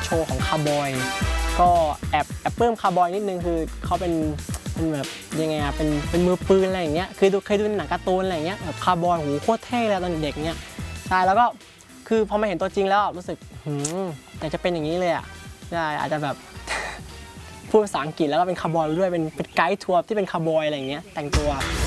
โชว์ของคาร์บอยก็แอบเพิ่มคาร์บอยนิดนึงคือเขาเป็นแบบยังไงอะเป็นมือปืนอะไรอย่างเงี้ยคือเคยดูหนังการ์ตูนอะไรอย่างเงี้ยแบบคาร์บอยโหโคตรเท่เลยตอนเด็กเนี้ยใช่แล้วก็คือพอมาเห็นตัวจริงแล้วรู้สึกอยากจะเป็นอย่างนี้เลยอ่ะใช่อาจจะแบบ พูดภาษาอังกฤษแล้วก็เป็นคาร์บอยด้วยเป็นไกด์ทัวร์ที่เป็นคาร์บอยอะไรอย่างเงี้ยแต่งตัว